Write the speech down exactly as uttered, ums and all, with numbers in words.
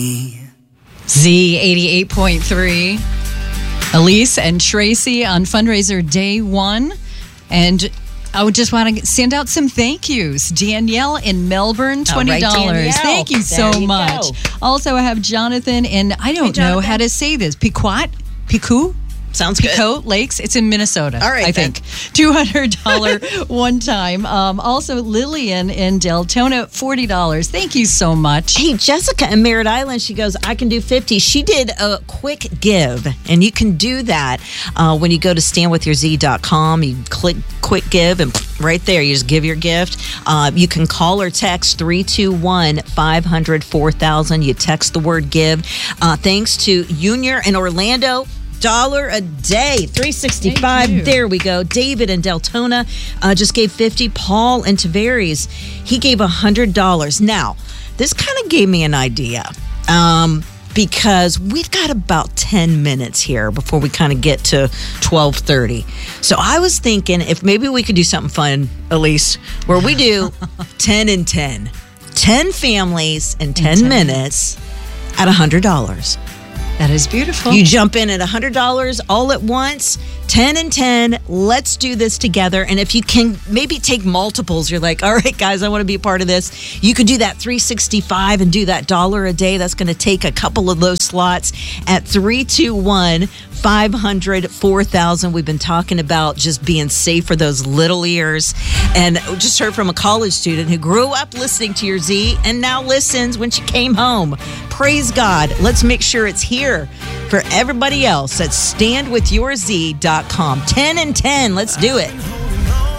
Z eighty-eight point three. Elise and Tracy on fundraiser day one. And I would just want to send out some thank yous. Danielle in Melbourne, twenty dollars. Right, thank you so you much. Go. Also, I have Jonathan in, I don't hey, know how to say this, Pequot? Picu? Sounds good. Picote Lakes. It's in Minnesota. All right, I then. think. two hundred dollars one time. Um, also, Lillian in Deltona, forty dollars. Thank you so much. Hey, Jessica in Merritt Island, she goes, I can do fifty. She did a quick give, and you can do that uh, when you go to stand with your z dot com. You click quick give, and right there, you just give your gift. Uh, you can call or text three two one, five hundred, four thousand. You text the word give. Uh, thanks to Junior in Orlando. Dollar a day, three sixty-five. There we go. David in Deltona uh, just gave fifty. Paul in Tavares, he gave one hundred dollars. Now, this kind of gave me an idea um, because we've got about ten minutes here before we kind of get to twelve thirty. So I was thinking if maybe we could do something fun, Elise, where we do ten and ten. ten families in ten, ten minutes at one hundred dollars. That is beautiful. You jump in at one hundred dollars all at once, ten and ten. Let's do this together. And if you can maybe take multiples, you're like, all right, guys, I want to be a part of this. You could do that three sixty-five and do that dollar a day. That's going to take a couple of those slots at three two one, five hundred, four thousand. We've been talking about just being safe for those little ears. And just heard from a college student who grew up listening to your Z and now listens when she came home. Praise God. Let's make sure it's here for everybody else at stand with your z dot com. ten and ten. Let's do it.